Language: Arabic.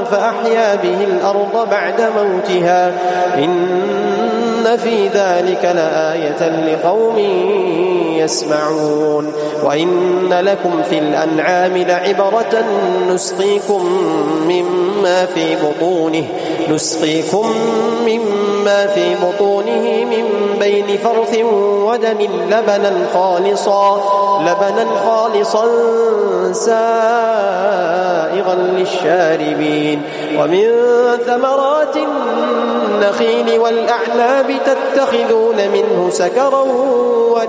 فأحيا به الأرض بعد موتها إن في ذلك لآية لقوم يسمعون وإن لكم في الأنعام لعبرة نسقيكم مما في بطونه من بين فرث ودم لبنا خالصا سائغا للشاربين ومن ثمرات النخيل والأعناب تتخذون منه سكرا